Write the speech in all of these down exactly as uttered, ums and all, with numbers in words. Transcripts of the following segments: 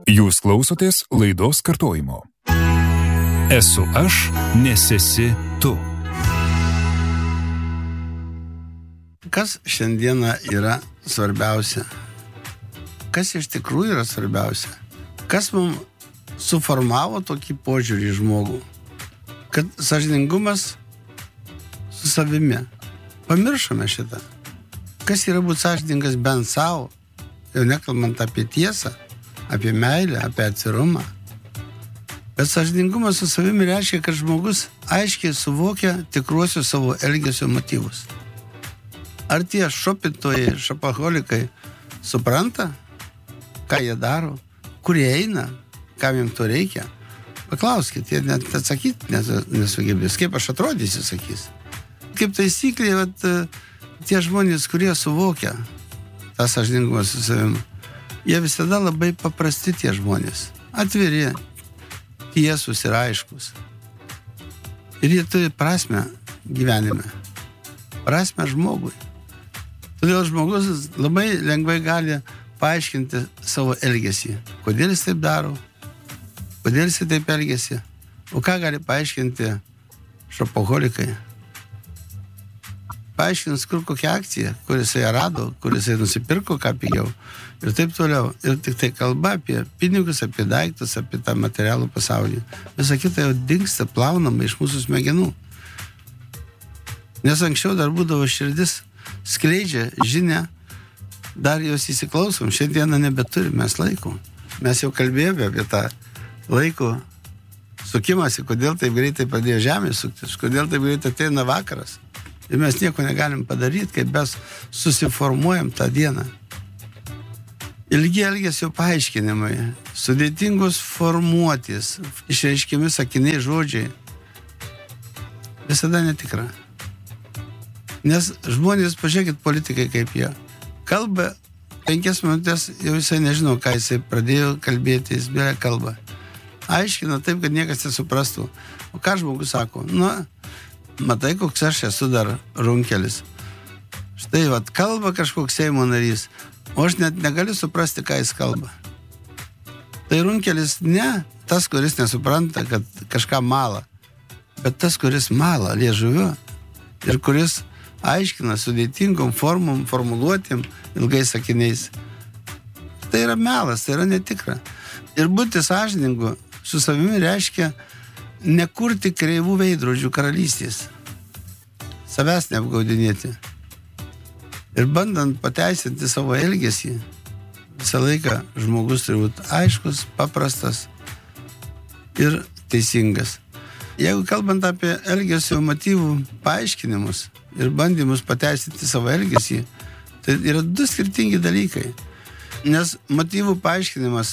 Jūs klausotės laidos kartojimo. Esu aš, nes esi tu. Kas šiandieną yra svarbiausia? Kas iš tikrųjų yra svarbiausia? Kas mums suformavo tokį požiūrį į žmogų? Kad sąžiningumas su savimi. Pamiršome šitą. Kas yra būti sąžiningas bent savo, jau nekalbant apie tiesą, apie meilę, apie atvirumą. Bet sąžiningumas su savimi reiškia, kad žmogus aiškiai suvokia tikruosius savo elgesio motyvus. Ar tie šopintojai, šopaholikai supranta, ką jie daro, kur jie eina, kam jiems to reikia? Paklauskit, jie net atsakyti nesugebės. Kaip aš atrodysiu, sakys. Kaip taisyklė, vat, tie žmonės, kurie suvokia tą sąžiningumą su savimi, jie visada labai paprasti tie žmonės. Atviri, tiesūs ir aiškus. Ir jie turi prasmę gyvenime. Prasmę žmogui. Todėl žmogus labai lengvai gali paaiškinti savo elgesį. Kodėl jis taip daro? Kodėl jis taip elgesi? O ką gali paaiškinti šopaholikai? Paaiškins, kur kokia akcija, kur jisai rado, kur jisai nusipirko ką pigiau. Ir taip toliau. Ir tik tai kalba apie pinigus, apie daiktus, apie tą materialų pasaulį. Visa kita jau dingsta, plaunama iš mūsų smegenų. Nes anksčiau dar būdavo širdis skleidžia žinią, dar jos įsiklausom. Šiandieną nebeturime mes laiko. Mes jau kalbėjome apie tą laiko sukimąsi, kodėl taip greitai pradėjo žemė suktis, kodėl taip greitai ateina vakaras. Ir mes nieko negalim padaryti, kaip mes susiformuojam tą dieną. Ilgi elgesio paaiškinimai, sudėtingos formuotis, išreiškiami sakiniai žodžiai, visada netikra. Nes žmonės, pažiūrėkit, politikai kaip jie. Kalba penkias minutės, jau jisai nežino, ką jisai pradėjo kalbėti, jis beje kalba. Aiškina taip, kad niekas nesuprastų. O ką žmogus sako? Nu, matai, koks aš esu dar runkelis. Štai, vat, kalba kažkoks Seimo narys, o aš net negaliu suprasti, ką jis kalba. Tai runkelis ne tas, kuris nesupranta, kad kažką mala, bet tas, kuris mala liežuviu ir kuris aiškina sudėtingom formom, formuluotėm, ilgais sakiniais. Tai yra melas, tai yra netikra. Ir būti sąžiningu su savimi reiškia nekurti kreivų veidrodžių karalystės. Savęs neapgaudinėti. Ir bandant pateisinti savo elgesį, visą laiką žmogus turi būti aiškus, paprastas ir teisingas. Jeigu kalbant apie elgesio motyvų paaiškinimus ir bandymus pateisinti savo elgesį, tai yra du skirtingi dalykai. Nes motyvų paaiškinimas,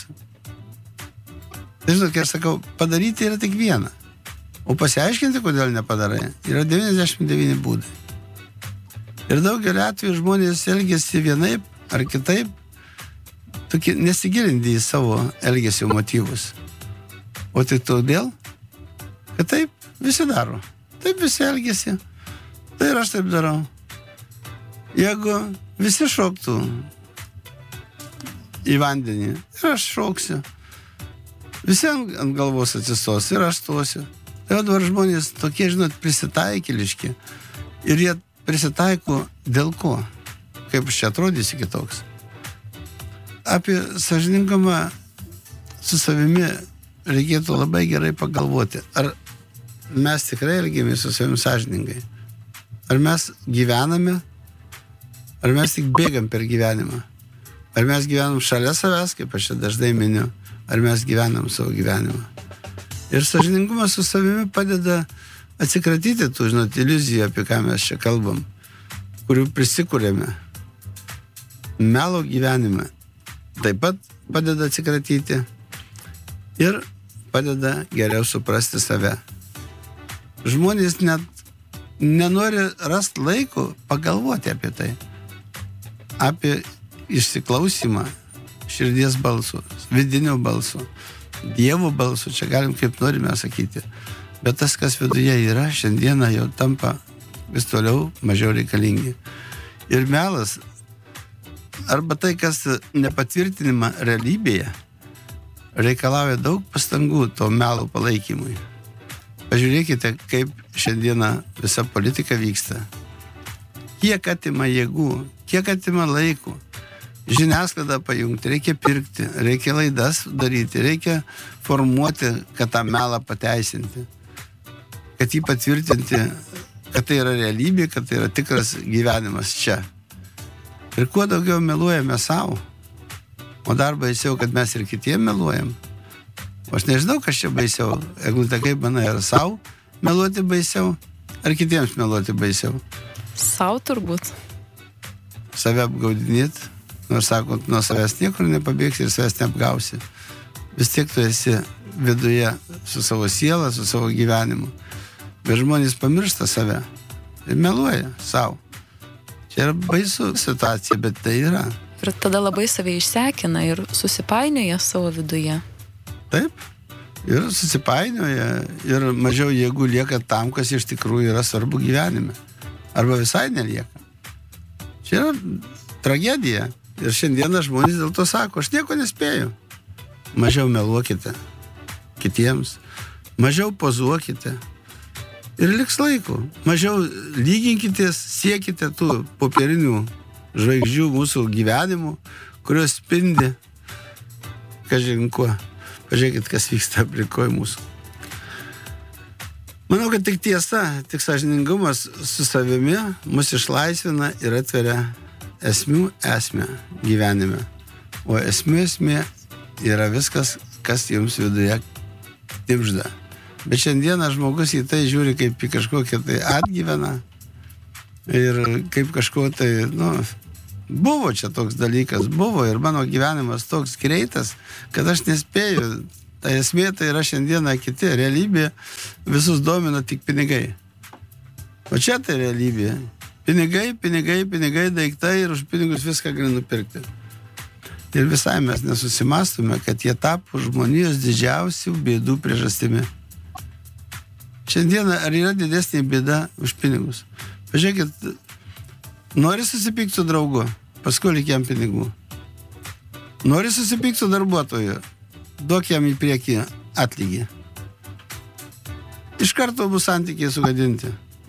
tai žinot, kai aš sakau, padaryti yra tik viena. O pasiaiškinti, kodėl nepadarai, yra devyniasdešimt devyni būdai. Ir daugelį atvejų žmonės elgiasi vienaip ar kitaip, tokie nesigilinti į savo elgesio motyvus. O tik todėl, kad taip visi daro. Taip visi elgiasi. Tai ir aš taip darau. Jeigu visi šoktų į vandenį, ir aš šoksiu. Visi ant, ant galvos atsistos ir aš stosiu. Tai dabar žmonės tokie, žinot, prisitaikėliški. Ir jie prisitaiko dėl ko? Kaip čia atrodysi kitoks. Apie sąžiningumą su savimi reikėtų labai gerai pagalvoti. Ar mes tikrai elgiamės su savimi sąžiningai? Ar mes gyvename? Ar mes tik bėgam per gyvenimą? Ar mes gyvenam šalia savęs, kaip aš čia dažnai miniu? Ar mes gyvenam savo gyvenimą? Ir sąžiningumas su savimi padeda atsikratyti tų, žinot, iliuzijų, apie ką mes čia kalbam, kurių prisikūrėme. Melo gyvenime taip pat padeda atsikratyti ir padeda geriau suprasti save. Žmonės net nenori rasti laiko pagalvoti apie tai. Apie išsiklausimą širdies balsų, vidinio balsų, Dievo balsų, čia galim kaip norime sakyti. Bet tas, kas viduje yra, šiandieną jau tampa vis toliau mažiau reikalingi. Ir melas, arba tai, kas nepatvirtinima realybėje, reikalauja daug pastangų to melo palaikymui. Pažiūrėkite, kaip šiandieną visa politika vyksta. Kiek atima jėgų, kiek atima laikų. Žiniasklaidą pajungti, reikia pirkti, reikia laidas daryti, reikia formuoti, kad tą melą pateisinti. Kad jį patvirtinti, kad tai yra realybė, kad tai yra tikras gyvenimas čia. Ir kuo daugiau meluojame savo, o dar baisiau, kad mes ir kitiem meluojam. O aš nežinau, kas čia baisiau. Eglutė, kaip manai, ar savo meluoti baisiau, ar kitiems meluoti baisiau? Sau turbūt. Save apgaudinėti, nors sakot, nuo savęs niekur nepabėgsi ir savęs neapgausi. Vis tiek tu esi viduje su savo siela, su savo gyvenimu. Bet žmonės pamiršta save ir meluoja savo. Čia yra baisu situacija, bet tai yra. Ir tada labai save išsekina ir susipainioja savo viduje. Taip. Ir susipainioja ir mažiau jėgų lieka tam, kas iš tikrųjų yra svarbu gyvenime. Arba visai nelieka. Čia yra tragedija. Ir šiandieną žmonės dėl to sako, aš nieko nespėju. Mažiau meluokite kitiems. Mažiau pozuokite. Ir liks laiko. Mažiau lyginkitės, siekite tų popierinių žvaigždžių mūsų gyvenimų, kurios spindi, kažin kuo. Pažiūrėkit, kas vyksta aplinkoj mūsų. Manau, kad tik tiesa, tik sąžiningumas su savimi mus išlaisvina ir atveria esmių esmę gyvenime. O esmių esmė yra viskas, kas jums viduje tipžda. Bet šiandieną žmogus į tai žiūri kaip į kažkokią tai atgyveną ir kaip kažko tai, nu, buvo čia toks dalykas, buvo ir mano gyvenimas toks greitas, kad aš nespėju. Ta esmė tai yra šiandieną kiti. Realybė visus domina tik pinigai. O čia tai realybė. Pinigai, pinigai, pinigai, daiktai ir už pinigus viską gali nupirkti. Ir visai mes nesusimastume, kad jie tapo žmonijos didžiausių bėdų priežastimi. Šiandieną ar yra didesnė bėda už pinigus? Pažiūrėkit, nori susipykti su draugu, paskolyk jam pinigų. Nori susipykti su darbuotoju, duok jam į priekį atlygį. Iš karto bus santykiai sugadinti.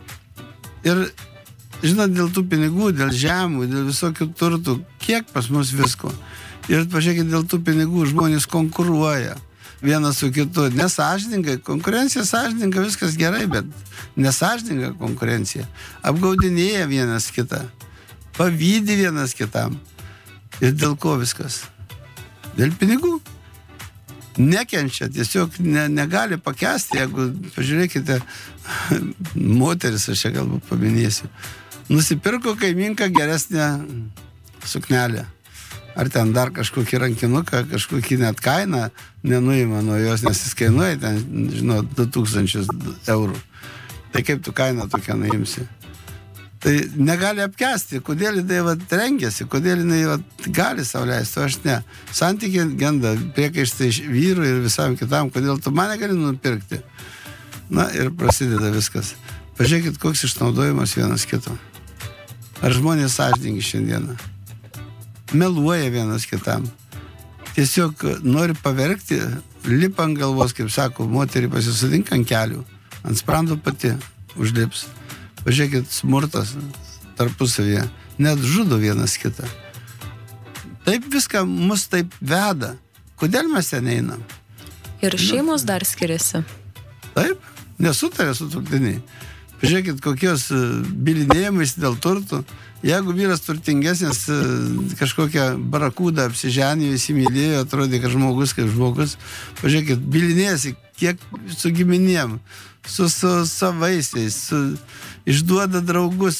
Ir žinot, dėl tų pinigų, dėl žemų, dėl visokių turtų, kiek pas mus visko. Ir pažiūrėkit, dėl tų pinigų žmonės konkuruoja vienas su kitu. Nesąžininga, konkurencija sąžininga, viskas gerai, bet nesąžininga konkurencija. Apgaudinėja vienas kitą, pavydi vienas kitam. Ir dėl ko viskas? Dėl pinigų. Nekenčia, tiesiog ne, negali pakęsti, jeigu, pažiūrėkite, moteris, aš čia galbūt paminėsiu, nusipirko kaimynką geresnę suknelę. Ar ten dar kažkokį rankinuką, kažkokį net kainą nenuima nuo jos, nes jis kainuoja ten, žinot, du tūkstančius eurų. Tai kaip tu kainą tokią nuimsi? Tai negali apkęsti, kodėl jinai vat rengiasi, kodėl jinai vat gali sau leisti, o aš ne. Santykiai genda priekaištai iš vyrų ir visam kitam, kodėl tu mane gali nupirkti. Na ir prasideda viskas. Pažiūrėkit, koks išnaudojimas vienas kito. Ar žmonės sąžiningi šiandieną? Meluoja vienas kitam. Tiesiog nori paverkti, lipa ant galvos, kaip sako, moterį pasisodink ant kelių, ant sprando pati užlips. Pažiūrėkit, smurtas tarpusavyje, net žudo vienas kitą. Taip viską mus taip veda. Kodėl mes ten einam? Ir šeimos dar skiriasi. Taip, nesutarė su turtiniai. Pažiūrėkit, kokios bylinėjimais dėl turtų. Jeigu vyras turtingesnis, kažkokią barakūdą apsiženėjo, įsimylėjo, atrodė, kad žmogus kaip žmogus. Pažiūrėkit, bylinėjasi kiek su giminėm, su, su savaisiais, su, išduoda draugus,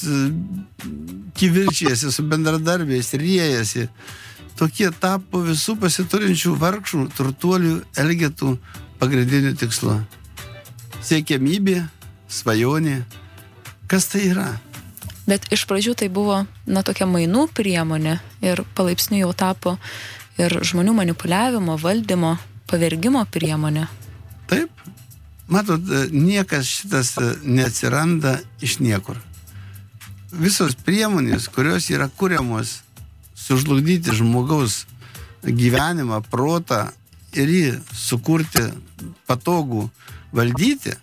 kivirčiasi su bendradarbiais, riejasi. Tokie tapo visų pasiturinčių vargšų, turtuolių, elgetų pagrindinių tikslu. Siekiamybė, svajonė. Kas tai yra? Bet iš pradžių tai buvo, na, tokia mainų priemonė ir palaipsniui jau tapo ir žmonių manipuliavimo, valdymo, pavergimo priemonė. Taip. Matot, niekas šitas neatsiranda iš niekur. Visos priemonės, kurios yra kuriamos sužlugdyti žmogaus gyvenimą, protą ir jį sukurti patogų valdyti,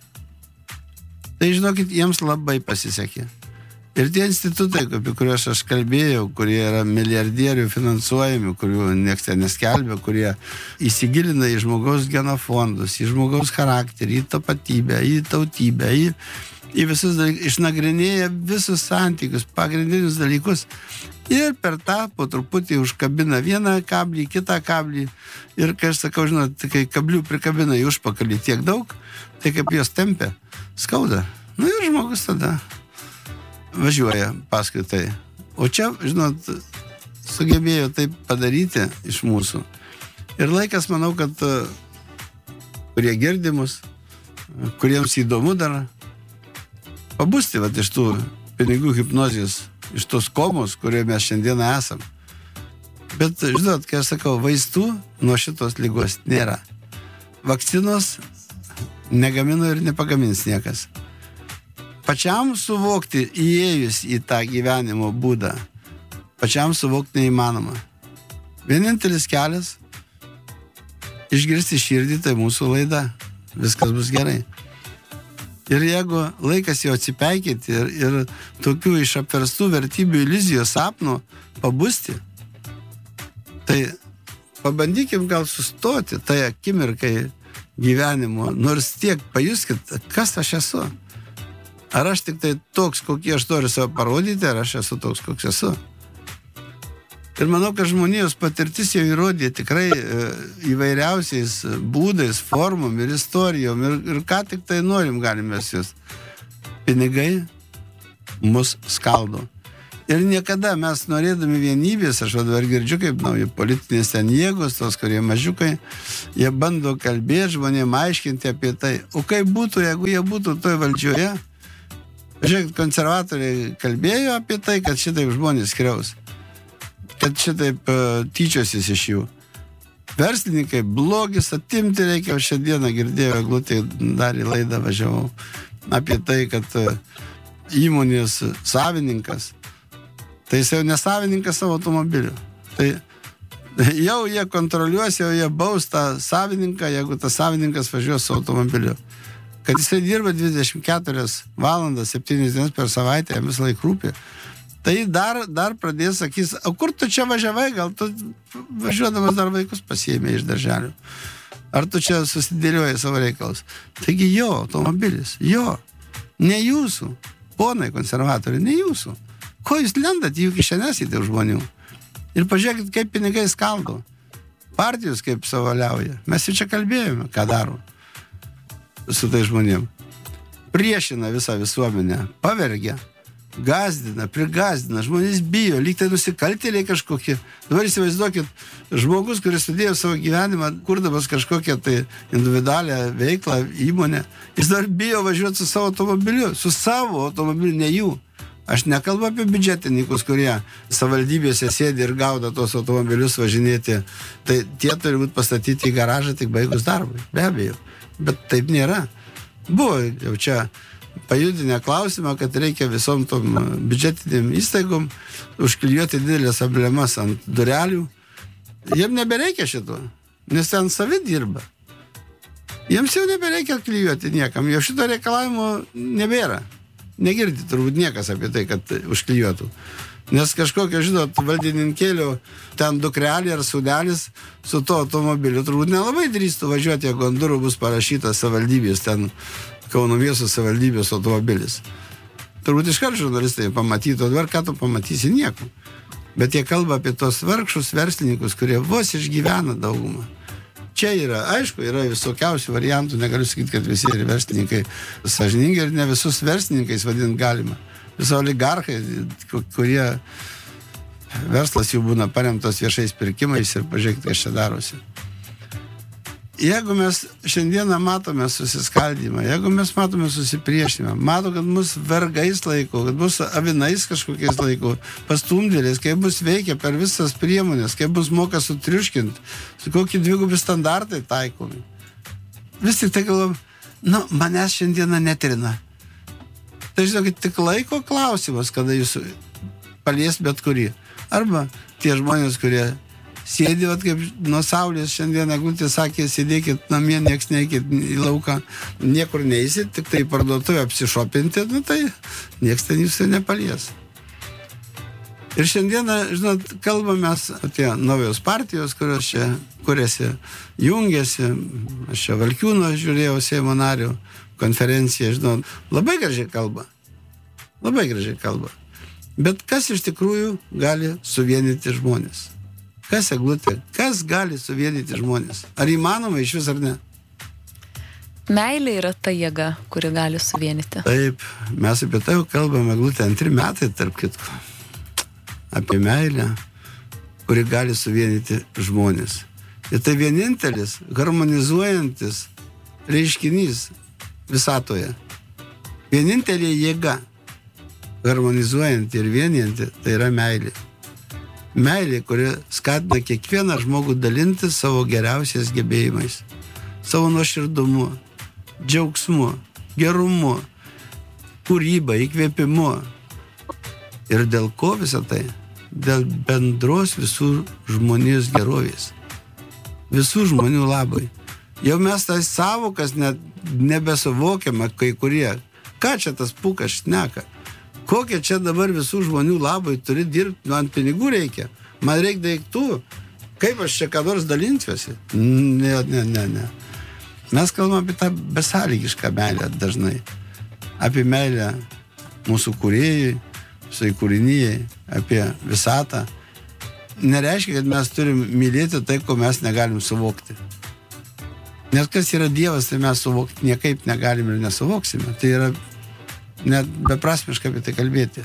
tai žinokit, jiems labai pasisekė. Ir tie institutai, apie kuriuos aš kalbėjau, kurie yra milijardierių finansuojami, kurių nieks ten neskelbia, kurie įsigilina į žmogaus genofondus, į žmogaus charakterį, į tapatybę, į tautybę, į, į visus dalykus, išnagrinėja visus santykius, pagrindinius dalykus. Ir per tą po truputį užkabina vieną kablį, kitą kablį. Ir, kai aš sakau, žinot, kai kablių prikabina į užpakalį tiek daug, tai kaip jos tempia, skauda. Nu ir žmogus tada važiuoja paskui tai. O čia, žinot, sugebėjo taip padaryti iš mūsų. Ir laikas, manau, kad kurie girdi mus, kuriems įdomu dar, pabusti vat, iš tų pinigų hipnozijos, iš tos komos, kurioje mes šiandieną esam. Bet, žinot, kai aš sakau, vaistų nuo šitos ligos nėra. Vakcinos negamino ir nepagamins niekas. Pačiam suvokti, įėjus į tą gyvenimo būdą, pačiam suvokti neįmanoma. Vienintelis kelias išgirsti širdį, tai mūsų laida. Viskas bus gerai. Ir jeigu laikas jau atsipeikėti ir, ir tokių iš apverstų vertybių iliuzijos sapnų pabusti, tai pabandykim gal sustoti tai akimirkai gyvenimo, nors tiek pajuskit, kas aš esu. Ar aš tik tai toks, kokį aš noriu save parodyti, ar aš esu toks, koks esu. Ir manau, kad žmonijos patirtis jau įrodė tikrai įvairiausiais būdais, formom ir istorijom ir, ir ką tik tai norim galime jūs. Pinigai mus skaldo. Ir niekada mes norėdami vienybės, aš dabar girdžiu kaip nauji politinės ten jėgos, tos, kurie mažiukai, jie bando kalbėti, žmonėm aiškinti apie tai. O kaip būtų, jeigu jie būtų toj valdžioje? Žiūrėk, konservatoriai kalbėjo apie tai, kad šitaip žmonės skriaus, kad šitaip uh, tyčiosis iš jų. Verslininkai, blogis, atimti reikia, o šiandieną girdėjau, Eglutė darė laidą, važiavau, apie tai, kad uh, įmonės savininkas, tai jis jau nesavininkas savo automobilių. Tai jau jie kontroliuos, jau jie baus tą savininką, jeigu tas savininkas važiuos su automobiliu. Kad jisai dirba dvidešimt keturias valandas, septynias dienas per savaitę, jam visą laiką rūpi. Tai dar, dar pradės sakys, o kur tu čia važiavai, gal tu važiuodamas dar vaikus pasiėmė iš darželių. Ar tu čia susidėlioji savo reikalus. Taigi jo automobilis, jo, ne jūsų, ponai konservatoriai, ne jūsų. Ko jūs lendat, jų kišenės į tai žmonių? Ir pažiūrėkit, kaip pinigai skaldo. Partijos kaip savaliauja. Mes jau čia kalbėjome, ką daro su tai žmonėm. Priešina visą visuomenę, pavergia, gazdina, prigazdina, žmonės bijo, lyg tai nusikaltėliai kažkokie. Dabar įsivaizduokit, žmogus, kuris sudėjo savo gyvenimą, kurdamas kažkokią tai individualią veiklą, įmonę, jis dar bijo važiuoti su savo automobiliu, su savo automobiliu, ne jų. Aš nekalbu apie biudžetininkus, kurie savivaldybėse sėdi ir gauda tos automobilius važinėti. Tai tie turi būti pastatyti į garažą tik baigus darbui, be abejo. Bet taip nėra. Buvo jau čia pajudinę klausimą, kad reikia visom tom biudžetinėm įstaigom užklijuoti didelės emblemas ant durelių. Jiem nebereikia šito, nes ten savi dirba. Jiems jau nebereikia klijuoti niekam, jau šito reikalavimo nebėra. Negirdi turbūt niekas apie tai, kad užklijuotų. Nes kažkokio, žinot, valdininkėlio ten dukrelį ar sūnelis su to automobiliu turbūt nelabai drįstų važiuoti, jeigu ant durų bus parašytas savivaldybės, ten Kauno miesto savivaldybės automobilis. Turbūt iškart žurnalistai pamatytų, dabar ką tu pamatysi, nieko. Bet jie kalba apie tos vargšus verslininkus, kurie vos išgyvena daugumą. Čia yra, aišku, yra visokiausių variantų, negaliu sakyti, kad visi yra verslininkai sąžiningi ir ne visus verslininkais vadinti galima. Visi oligarchai, kurie verslas jų būna paremtos viešais pirkimais ir pažiūrėkite, kas čia darosi. Jeigu mes šiandieną matome susiskaldymą, jeigu mes matome susipriešinimą, mato, kad mus vergais laiko, kad bus avinais kažkokiais laiko, pastumdėliais, kaip bus veikia per visas priemonės, kaip bus moka sutriuškinti, su kokie dvigubi standartai taikomi. Vis tik tai galvom, nu, manęs šiandieną netrina. Tai žinokit, tik laiko klausimas, kada jūs palies bet kurį. Arba tie žmonės, kurie sėdi, vat, kaip nuo saulės šiandien Eglutė sakė, sėdėkit namie, nieks neikit į lauką, niekur neįsit, tik tai parduotuvę apsišopinti, nu tai nieks ten jūsų nepalies. Ir šiandieną, žinot, kalbamės apie naujos partijos, kurios čia kuriasi, jungiasi. Aš čia Valkiūno žiūrėjau Seimo nario konferenciją, žinot, labai gražiai kalba. Labai gražiai kalba. Bet kas iš tikrųjų gali suvienyti žmonės? Kas, Eglutė? Kas gali suvienyti žmonės? Ar įmanoma iš vis ar ne? Meilė yra ta jėga, kuri gali suvienyti. Taip, mes apie tai jau kalbame, Eglutė, antri metai, tarp kitko. Apie meilę, kuri gali suvienyti žmonės. Ir tai vienintelis harmonizuojantis reiškinys visatoje. Vienintelė jėga harmonizuojanti ir vienijanti, tai yra meilė. Meilė, kuri skatina kiekvieną žmogų dalinti savo geriausiais gebėjimais, savo nuoširdumu, džiaugsmu, gerumu, kūryba, įkvėpimu. Ir dėl ko visą tai? Dėl bendros visų žmonijos gerovės. Visų žmonių labai. Jau mes tas savokas net nebesuvokiame kai kurie. Ką čia tas pukas šneka? Kokie čia dabar visų žmonių labai turi dirbti, man pinigų reikia, man reikia daiktų. Kaip aš čia ką nors dalinsiuosi? Ne, ne, ne, ne. Mes kalbame apie tą besąlygišką meilę dažnai. Apie meilę mūsų kūrėjai, visai kūrinyjai, apie visatą. Nereiškia, kad mes turim mylėti tai, ko mes negalim suvokti. Nes kas yra Dievas, tai mes suvokti niekaip negalim ir nesuvoksime. Tai yra net beprasmiška apie tai kalbėti.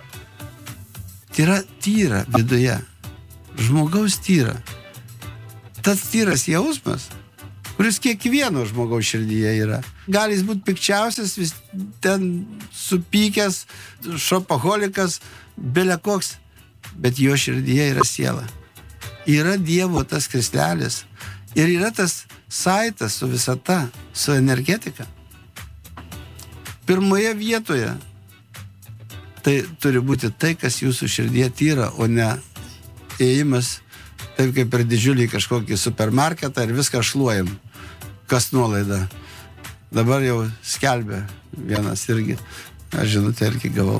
Tai yra tyra viduje. Žmogaus tyra. Tas tyras jausmas, kuris kiekvieno žmogaus širdyje yra. Gali jis būti pikčiausias, vis ten supykęs, šopaholikas, belekoks, bet jo širdyje yra siela. Yra Dievo tas krislelis ir yra tas saitas su visata, su energetika. Pirmoje vietoje tai turi būti tai, kas jūsų širdyje tyra, o ne ėjimas taip kaip per didžiulį kažkokį supermarketą ir viską šluojam, kas nuolaida. Dabar jau skelbia vienas irgi, aš žinutę irgi gavau,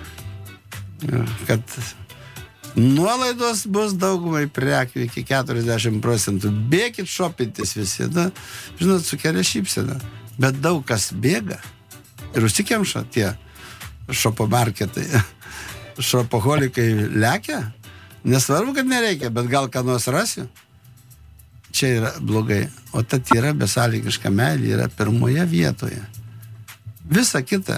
kad nuolaidos bus daugumai prekių iki keturiasdešimt procentų. Bėkit šopintis visi, na, žinot, sukelia šypseną. Bet daug kas bėga ir užsikemša tie šopomarketai. Šopaholikai lekia. Nesvarbu, kad nereikia, bet gal ką nors rasiu. Čia yra blogai. O ta tyra besąlygiška meilė yra pirmoje vietoje. Visa kita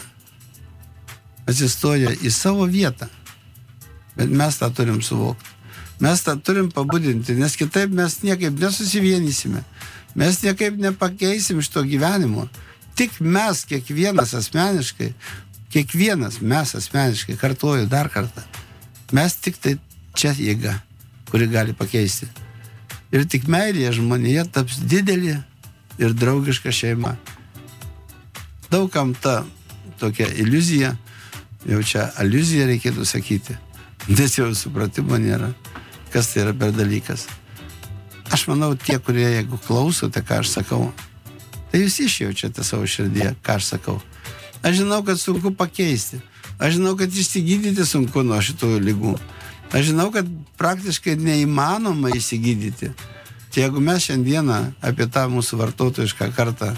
atsistoja į savo vietą. Bet mes tą turim suvokti. Mes tą turim pabudinti, nes kitaip mes niekaip nesusivienysime. Mes niekaip nepakeisim šito gyvenimo. Tik mes, kiekvienas asmeniškai, kiekvienas mes asmeniškai, kartuoju dar kartą, mes tik tai čia jėga, kuri gali pakeisti. Ir tik meilėje žmonėje taps didelė ir draugiška šeima. Daugam ta tokia iliuzija, jau čia aliuzija reikėtų sakyti, nes jau supratimo nėra, kas tai yra per dalykas. Aš manau, tie, kurie jeigu klausote, ką aš sakau, tai jūs išjaučiate savo širdyje, ką aš sakau. Aš žinau, kad sunku pakeisti. Aš žinau, kad išsigydyti sunku nuo šitų ligų. Aš žinau, kad praktiškai neįmanoma įsigydyti. Tai jeigu mes šiandieną apie tą mūsų vartotojišką kartą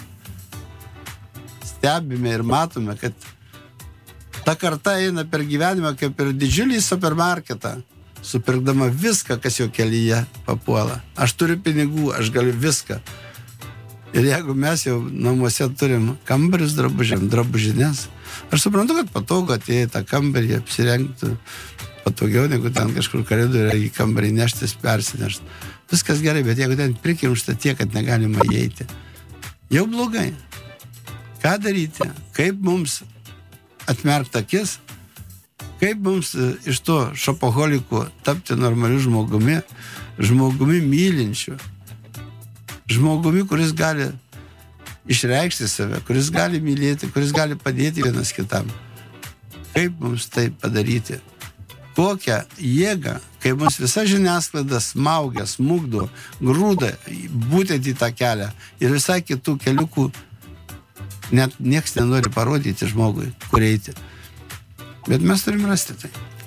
stebime ir matome, kad ta karta eina per gyvenimą kaip per didžiulį supermarketą, supirkdama viską, kas jo kelyje papuola. Aš turiu pinigų, aš galiu viską. Ir jeigu mes jau namuose turim kambarius drabužiam, drabužinės, aš suprantu, kad patogu atėjo tą kambarį, apsirengti patogiau, negu ten kažkur koridoriuje į kambarį neštis, persinešti. Viskas gerai, bet jeigu ten prikimšta tiek, kad negalima įeiti, jau blogai. Ką daryti? Kaip mums atmerkti akis? Kaip mums iš to šopoholikų tapti normaliu žmogumi, žmogumi mylinčiu, žmogumi, kuris gali išreikšti save, kuris gali mylėti, kuris gali padėti vienas kitam. Kaip mums tai padaryti? tokią jėgą, kai mus visa žiniasklaida smaugia, smugdo, grūda būtent į tą kelią ir visai kitų keliukų net nieks nenori parodyti žmogui, kur eiti. Bet mes turim rasti tai.